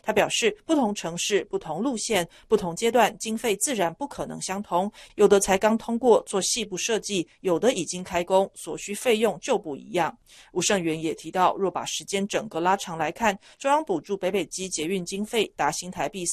他表示，不同城市、不同路线、不同阶段，经费自然不可能相同，有的才刚通过做细部设计，有的已经开工，所需费用就不一样。吴胜元也提到，若把时间整个拉长来看，中央补助北北基捷运经费达新台币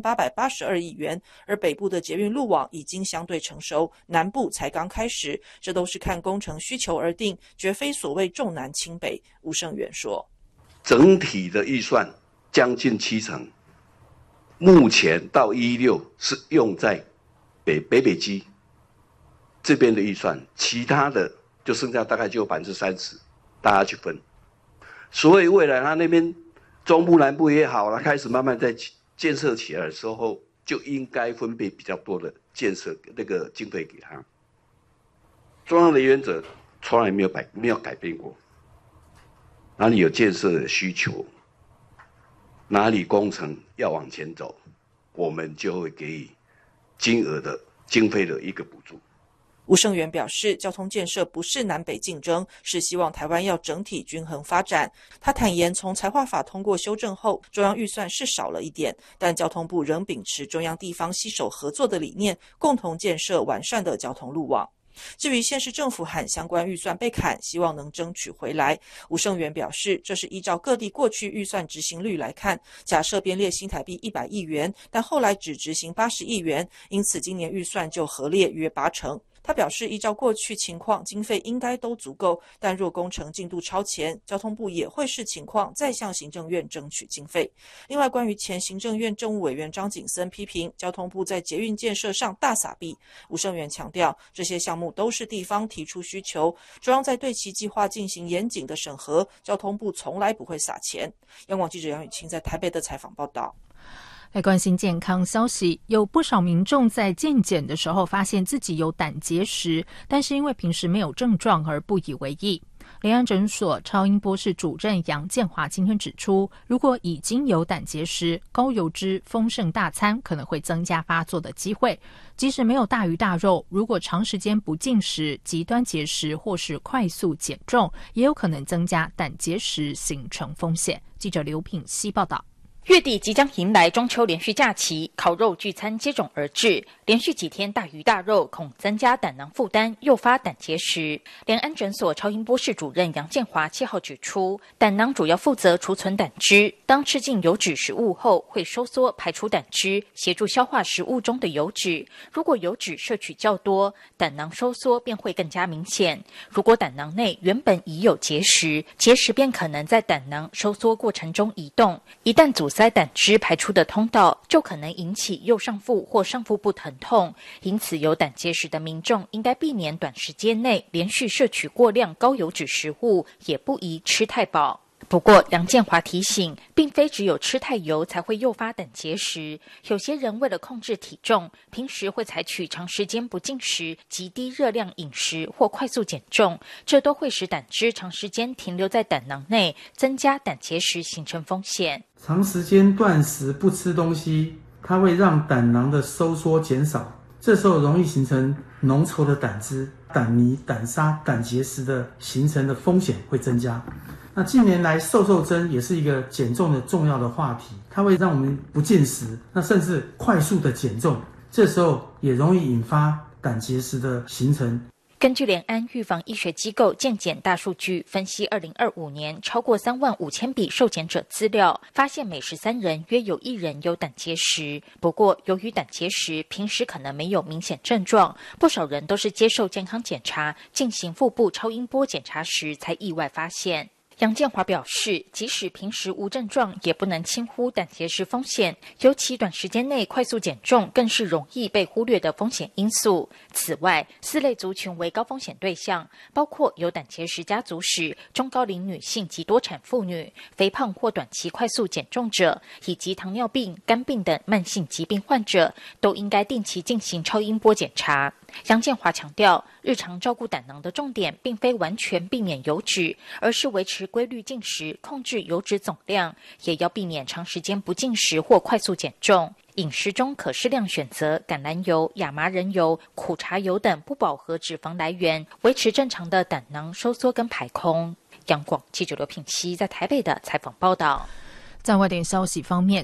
4882亿元，而北部的捷运路网已经相对成熟，南部才刚开始，这都是看工程需求而定，绝非所谓重南轻北。吴胜元说， 整体的预算将近70%，目前到16是用在北北基这边的预算，其他的就剩下大概就有30%，大家去分。所以未来他那边中部南部也好了，开始慢慢在建设起来的时候，就应该分配比较多的建设那个经费给他。中央的原则从来没有改变过，哪里有建设的需求，哪里工程要往前走，我们就会给予金额的经费的一个补助。 吴胜元表示，交通建设不是南北竞争，是希望台湾要整体均衡发展。他坦言，从财划法通过修正后，中央预算是少了一点，但交通部仍秉持中央地方携手合作的理念，共同建设完善的交通路网。至于县市政府和相关预算被砍，希望能争取回来，吴胜元表示，这是依照各地过去预算执行率来看，假设编列新台币100亿元，但后来只执行80亿元，因此今年预算就核列约80%。他表示，依照过去情况，经费应该都足够，但若工程进度超前，交通部也会视情况再向行政院争取经费。另外，关于前行政院政务委员张景森批评交通部在捷运建设上大撒币，吴胜元强调，这些项目都是地方提出需求，中央在对其计划进行严谨的审核，交通部从来不会撒钱。央广记者杨雨清在台北的采访报道。 来关心健康消息，有不少民众在健检的时候发现自己有胆结石，但是因为平时没有症状而不以为意。联安诊所超音波室主任杨建华今天指出，如果已经有胆结石，高油脂丰盛大餐可能会增加发作的机会。即使没有大鱼大肉，如果长时间不进食，极端节食或是快速减重，也有可能增加胆结石形成风险。记者刘品希报道。 月底即将迎来中秋连续假期，烤肉聚餐接踵而至，连续几天大鱼大肉恐增加胆囊负担，诱发胆结石。联安诊所超音波室主任杨建华7号指出，胆囊主要负责储存胆汁，当吃进油脂食物后，会收缩排出胆汁，协助消化食物中的油脂。如果油脂摄取较多，胆囊收缩便会更加明显。如果胆囊内原本已有结石，结石便可能在胆囊收缩过程中移动，一旦阻塞胆汁排出的通道，就可能引起右上腹或上腹部疼痛。因此，有胆结石的民众应该避免短时间内连续摄取过量高油脂食物，也不宜吃太饱。不过，杨建华提醒，并非只有吃太油才会诱发胆结石。有些人为了控制体重，平时会采取长时间不进食、极低热量饮食或快速减重，这都会使胆汁长时间停留在胆囊内，增加胆结石形成风险。 长时间断食不吃东西，它会让胆囊的收缩减少，这时候容易形成浓稠的胆汁、胆泥、胆沙、胆结石的形成的风险会增加。那近年来瘦针也是一个减重的重要的话题，它会让我们不进食，那甚至快速的减重，这时候也容易引发胆结石的形成。 根据联安预防医学机构健检大数据分析，2025年超过35000笔受检者资料，发现每13人约有1人有胆结石。不过，由于胆结石平时可能没有明显症状，不少人都是接受健康检查、进行腹部超音波检查时才意外发现。杨建华表示，即使平时无症状，也不能轻忽胆结石风险，尤其短时间内快速减重更是容易被忽略的风险因素。此外，4类族群为高风险对象，包括有胆结石家族史、中高龄女性及多产妇女、肥胖或短期快速减重者，以及糖尿病、肝病等慢性疾病患者，都应该定期进行超音波检查。杨建华强调，日常照顾胆囊的重点并非完全避免油脂，而是维持规律进食，控制油脂总量，也要避免长时间不进食或快速减重。饮食中可适量选择橄榄油、亚麻仁油、苦茶油等不饱和脂肪来源，维持正常的胆囊收缩跟排空。央广记者刘品希在台北的采访报道。 在外电消息方面，